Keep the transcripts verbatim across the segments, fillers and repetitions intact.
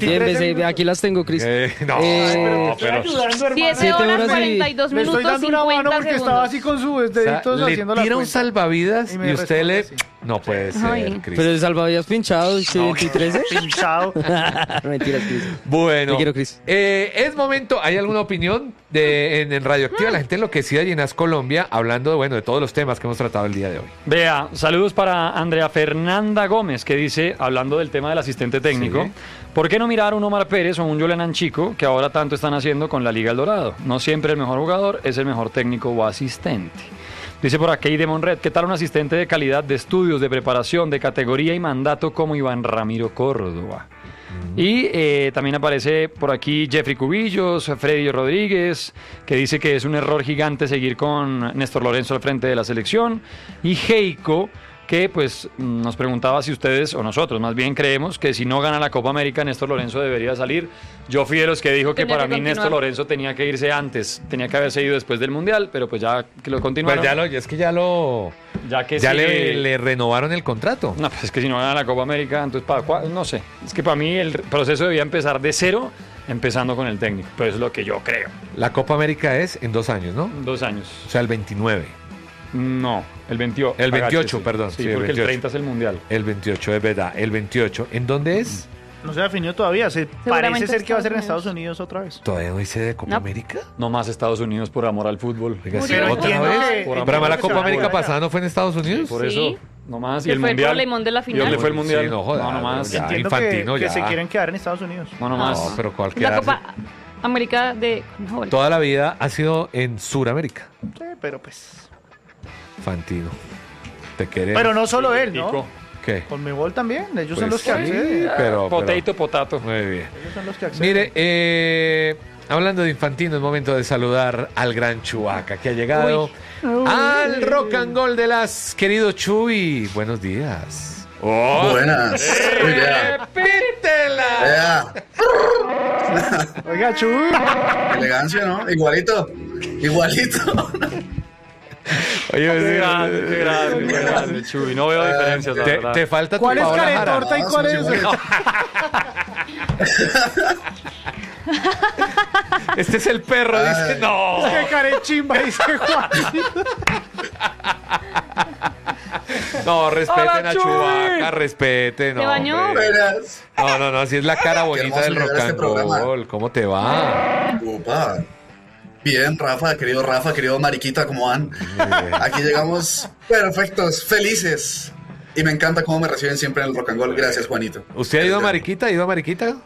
Bien, besé, aquí las tengo, Cris. Eh, no, Eh, no, pero... ayudando, hermano. Siete siete horas horas y- cuarenta y dos Le estoy minutos dando una mano cincuenta porque estaba segundos. así con sus O sea, deditos le haciendo la tira un cuenta. salvavidas Y y, me usted le... responde así. No puede Ay. ser, Cris. Pero el salvavidas pinchado, ¿qué veintitrés? Pinchado. Mentiras, Cris. Bueno, Te quiero, Cris. eh, es momento, ¿hay alguna opinión de, en, en Radioactiva? La gente enloquecida y en As Colombia, hablando de, bueno, de todos los temas que hemos tratado el día de hoy. Vea, saludos para Andrea Fernanda Gómez, que dice, hablando del tema del asistente técnico, Sí. ¿por qué no mirar a un Omar Pérez o un Julián Chico, que ahora tanto están haciendo con la Liga El Dorado? No siempre el mejor jugador es el mejor técnico o asistente. Dice por aquí de Monred, ¿qué tal un asistente de calidad de estudios, de preparación, de categoría y mandato como Iván Ramiro Córdoba? Y eh, también aparece por aquí Jeffrey Cubillos, Freddy Rodríguez, que dice que es un error gigante seguir con Néstor Lorenzo al frente de la selección. Y Heiko, que pues nos preguntaba si ustedes, o nosotros más bien, creemos que si no gana la Copa América, Néstor Lorenzo debería salir. Yo fui de los que dijo que Tenía para que mí Néstor continuar. Lorenzo tenía que irse antes, tenía que haberse ido después del Mundial, pero pues ya que lo continuaron. Pues ya lo, es que ya lo... ya que Ya sigue- le, le renovaron el contrato. No, pues es que si no gana la Copa América, entonces para cua- no sé. Es que para mí el proceso debía empezar de cero, empezando con el técnico. Pero es lo que yo creo. La Copa América es en dos años, ¿no? Dos años. O sea, el veintinueve. No, el veintiocho. El veintiocho, agáchese. perdón, Sí, sí, el porque el veintiocho. treinta es el Mundial. El veintiocho, es verdad. El veintiocho. ¿En dónde es? No se ha definido todavía. Se parece Seguramente ser que va a ser en Estados Estados Unidos otra vez. ¿Todavía no dice de Copa No. América? No más Estados Unidos por amor al fútbol. Oiga, sí, Murió. ¿otra Entiendo vez? que- Por Pero amor además la al Copa fútbol. América pasada no fue en Estados Unidos. Por Sí. eso, no más. Y Que el fue el Mundial. problemón de la ¿Y dónde final. fue el Mundial? Sí, no joda, no, no más. ya. Entiendo Infantino, que, ya. que se quieren quedar en Estados Unidos. No, no No. más. No, pero cualquiera. La Copa América de... no, Toda la vida ha sido en Suramérica. Sí, pero pues... Fantino. Te queremos. Pero no solo él, Tico. ¿no? ¿Qué? Con Mebol también. Ellos son Pues los que sí, acceden. pero, Potato, pero- potato. Muy bien. Ellos son los que acceden. Mire, eh, hablando de Infantino, es momento de saludar al gran Chubaca que ha llegado al rock and roll de las querido Chuy. Buenos días. Oh, Buenas. Uy, vea, ¡Repítela! vea. Oiga, Chu. Elegancia, ¿no? Igualito. Igualito. Oye, Qué sí, grande, qué grande, qué grande, Chuy. No veo diferencias, la te, verdad. te falta tu ¿Cuál es Paola Jara. caretorta y No, cuál sí, es...? sí, Este es el perro, Ay. dice. No. ¡Qué carechimba! Dice Juan. No, respeten ¡Hola, a Chuy! Chubaca, respeten. No, ¿Se bañó? hombre. Buenas. No, no, no, así es la cara bonita hermoso del llegar rock a este and programa. roll. ¿Cómo te va? Upa. Bien, Rafa, querido Rafa, querido Mariquita, ¿cómo van? Aquí llegamos perfectos, felices. Y me encanta cómo me reciben siempre en el rock and roll. Gracias, Juanito. ¿Usted ha ido a Mariquita? ¿Ha ido a Mariquita?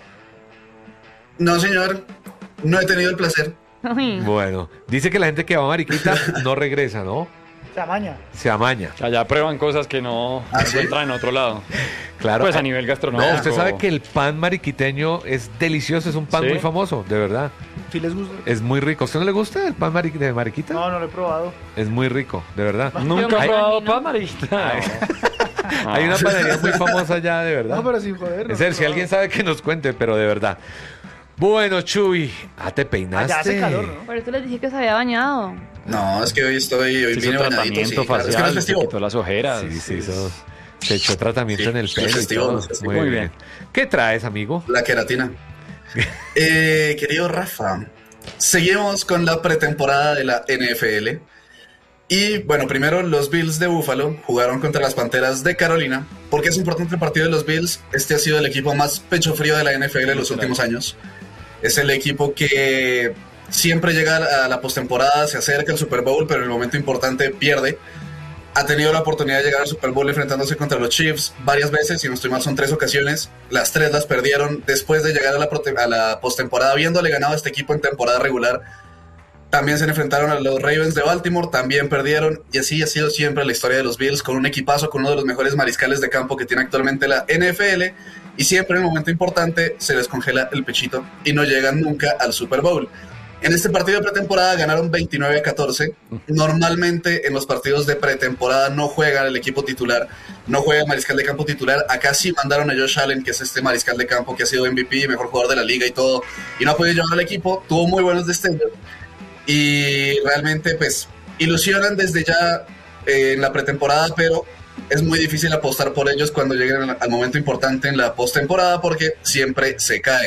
No, señor. No he tenido el placer. Ay. Bueno, dice que la gente que va a Mariquita no regresa, ¿no? Se amaña. Se amaña. Allá prueban cosas que no ¿Ah, sí? encuentran en otro lado. Claro. Pues a nivel gastronómico. No, usted sabe que el pan mariquiteño es delicioso, es un pan ¿Sí? muy famoso, de verdad. ¿Sí les gusta? Es muy rico. ¿A usted no le gusta el pan mari- de Mariquita? No, no lo he probado. Es muy rico, de verdad. Nunca he Hay- probado Ay, no. pan, Marita. Hay una panadería muy famosa allá, de verdad. No, pero sin joder. no Es decir, lo he si alguien sabe que nos cuente, pero de verdad. Bueno, Chuy, ah, te peinaste. Allá hace calor, ¿no? Por eso les dije que se había bañado. No, es que hoy estoy, hoy Se hizo vine bañadito, tratamiento sí, claro. facial, Es que no es se festivo. quitó las ojeras. Sí, sí, eso. Se echó tratamiento Sí, en el es pelo y festivo, todo. es festivo. Muy Muy bien. bien. ¿Qué traes, amigo? La queratina. Eh, querido Rafa, seguimos con la pretemporada de la N F L. Y bueno, primero los Bills de Buffalo jugaron contra las Panteras de Carolina. ¿Por qué es importante el partido de los Bills? Este ha sido el equipo más pecho frío de la N F L en los últimos años. Es el equipo que siempre llega a la postemporada, se acerca al Super Bowl, pero en el momento importante pierde. Ha tenido la oportunidad de llegar al Super Bowl enfrentándose contra los Chiefs varias veces, si no estoy mal son tres ocasiones. Las tres las perdieron después de llegar a la, prote- a la postemporada, habiéndole ganado a este equipo en temporada regular. También se enfrentaron a los Ravens de Baltimore, también perdieron, y así ha sido siempre la historia de los Bills, con un equipazo, con uno de los mejores mariscales de campo que tiene actualmente la N F L, y siempre en el momento importante se les congela el pechito y no llegan nunca al Super Bowl. En este partido de pretemporada ganaron veintinueve a catorce. Normalmente en los partidos de pretemporada no juega el equipo titular, no juega el mariscal de campo titular. Acá sí mandaron a Josh Allen, que es este mariscal de campo que ha sido M V P, mejor jugador de la liga y todo, y no ha podido llevar al equipo. Tuvo muy buenos destellos y realmente pues ilusionan desde ya eh, en la pretemporada, pero es muy difícil apostar por ellos cuando lleguen al, al momento importante en la postemporada porque siempre se caen.